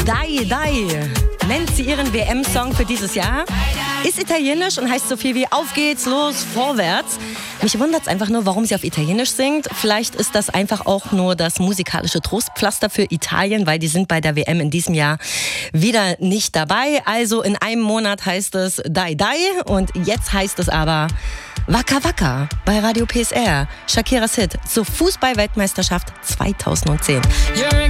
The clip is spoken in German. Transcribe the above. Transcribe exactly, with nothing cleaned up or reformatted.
Dai Dai nennt sie ihren W M-Song für dieses Jahr. Ist italienisch und heißt so viel wie Auf geht's, los, vorwärts. Mich wundert es einfach nur, warum sie auf Italienisch singt. Vielleicht ist das einfach auch nur das musikalische Trostpflaster für Italien, weil die sind bei der W M in diesem Jahr wieder nicht dabei. Also in einem Monat heißt es Dai Dai und jetzt heißt es aber Waka Waka bei Radio P S R. Shakiras Hit zur Fußball-Weltmeisterschaft zweitausendzehn.